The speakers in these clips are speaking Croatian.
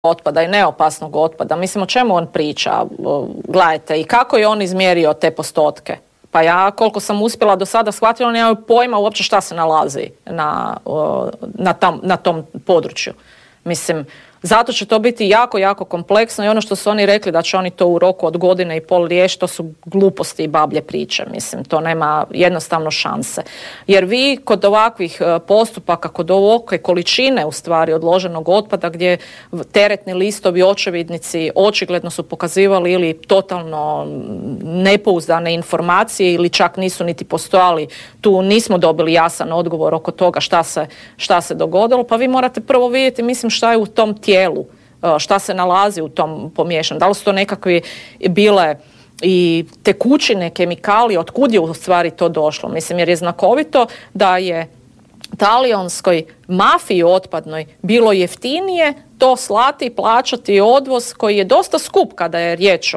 otpada i neopasnog otpada. Mislim, o čemu on priča? Gledajte, i kako je on izmjerio te postotke? Pa ja, koliko sam uspjela do sada shvatiti, on nemaju pojma uopće šta se nalazi na tom području. Mislim, zato će to biti jako, jako kompleksno i ono što su oni rekli da će oni to u roku od 1,5 godine riješiti, to su gluposti i bablje priče. Mislim, to nema jednostavno šanse. Jer vi kod ovakvih postupaka, kod ovakve količine u stvari odloženog otpada gdje teretni listovi, očevidnici očigledno su pokazivali ili totalno nepouzdane informacije ili čak nisu niti postojali, tu nismo dobili jasan odgovor oko toga šta se dogodilo, pa vi morate prvo vidjeti, mislim, šta je u tom tijelu, šta se nalazi u tom pomiješanju. Da li su to nekakve bile i tekućine, kemikalije, otkud je u stvari to došlo? Mislim, jer je znakovito da je talijanskoj mafiji otpadnoj bilo jeftinije to slati i plaćati odvoz koji je dosta skup kada je riječ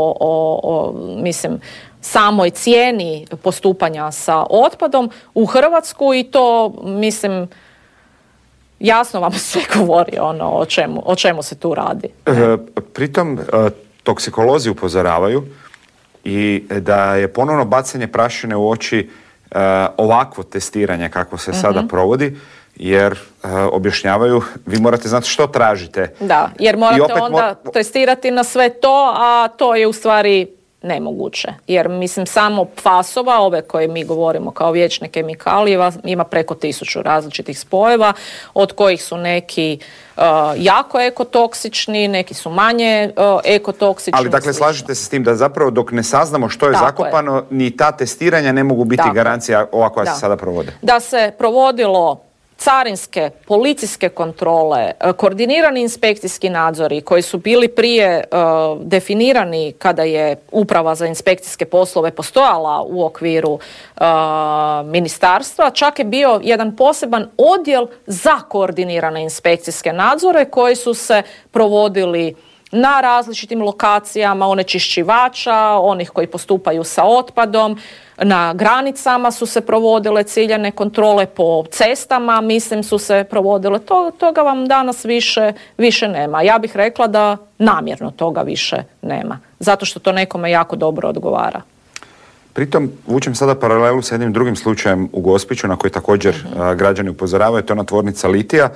o mislim, samoj cijeni postupanja sa otpadom u Hrvatsku i to, mislim, jasno vam sve govori o čemu se tu radi. Pritom toksikolozi upozoravaju i da je ponovno bacanje prašine u oči ovakvo testiranje kako se sada provodi, jer objašnjavaju, vi morate znati što tražite. Da, jer morate onda testirati na sve to, a to je u stvari nemoguće. Jer, mislim, samo fasova, ove koje mi govorimo kao vječne kemikalije, ima preko 1000 različitih spojeva, od kojih su neki jako ekotoksični, neki su manje ekotoksični. Ali, dakle, slažete se s tim da zapravo dok ne saznamo što je zakopano, ni ta testiranja ne mogu biti garancija ova koja se sada provode. Da se provodilo carinske, policijske kontrole, koordinirani inspekcijski nadzori koji su bili prije definirani kada je Uprava za inspekcijske poslove postojala u okviru ministarstva, čak je bio jedan poseban odjel za koordinirane inspekcijske nadzore koji su se provodili na različitim lokacijama onečišćivača, onih koji postupaju sa otpadom, na granicama su se provodile ciljane kontrole, po cestama, mislim, su se provodile. Toga vam danas više nema. Ja bih rekla da namjerno toga više nema. Zato što to nekome jako dobro odgovara. Pritom vučem sada paralelu s jednim drugim slučajem u Gospiću na koji također građani upozoravaju, to je ona tvornica litija.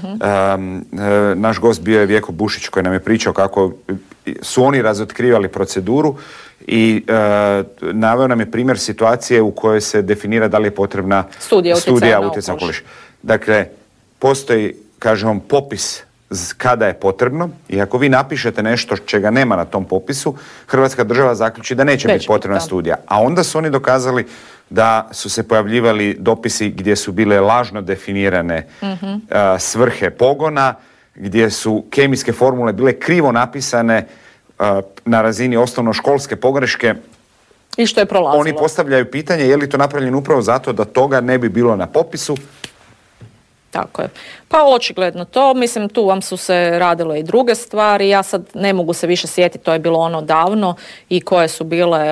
Naš gost bio je Vjeko Bušić koji nam je pričao kako su oni razotkrivali proceduru i naveo nam je primjer situacije u kojoj se definira da li je potrebna studija utjecaja na okoliš. Dakle, postoji, kažem, popis kada je potrebno i ako vi napišete nešto čega nema na tom popisu, Hrvatska država zaključi da neće biti potrebna studija. A onda su oni dokazali da su se pojavljivali dopisi gdje su bile lažno definirane svrhe pogona, gdje su kemijske formule bile krivo napisane na razini osnovnoškolske pogreške. I što je prolazilo? Oni postavljaju pitanje je li to napravljeno upravo zato da toga ne bi bilo na popisu. Tako je. Pa očigledno to, mislim, tu vam su se radile i druge stvari, ja sad ne mogu se više sjetiti, to je bilo ono davno i koje su bile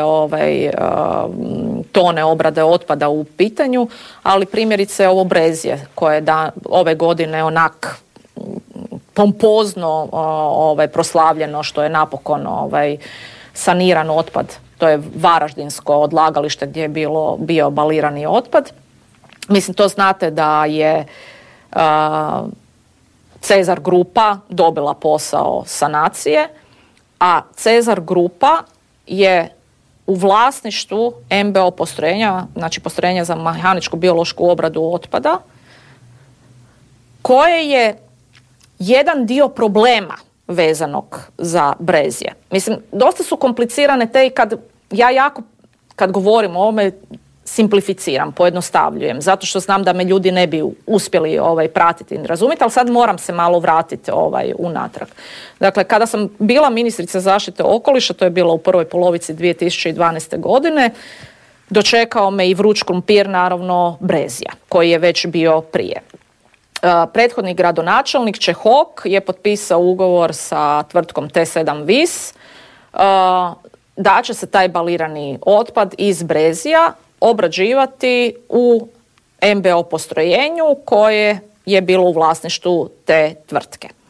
tone obrade otpada u pitanju, ali primjerice ovo Brezje koje je ove godine onak pompozno proslavljeno što je napokon saniran otpad, to je varaždinsko odlagalište gdje je bio balirani otpad. Mislim, to znate da je Cezar Grupa dobila posao sanacije, a Cezar Grupa je u vlasništvu MBO postrojenja, znači postrojenja za mehaničku biološku obradu otpada, koje je jedan dio problema vezanog za Brezje. Mislim, dosta su komplicirane te i kad govorim o ovome, simplificiram, pojednostavljujem, zato što znam da me ljudi ne bi uspjeli pratiti i razumjeti, ali sad moram se malo vratiti unatrag. Dakle, kada sam bila ministrica zaštite okoliša, to je bilo u prvoj polovici 2012. godine, dočekao me i vruć krumpir, naravno, Brezja, koji je već bio prije. Prethodni gradonačelnik Čehok je potpisao ugovor sa tvrtkom T7 Vis da će se taj balirani otpad iz Brezja obrađivati u MBO postrojenju koje je bilo u vlasništvu te tvrtke.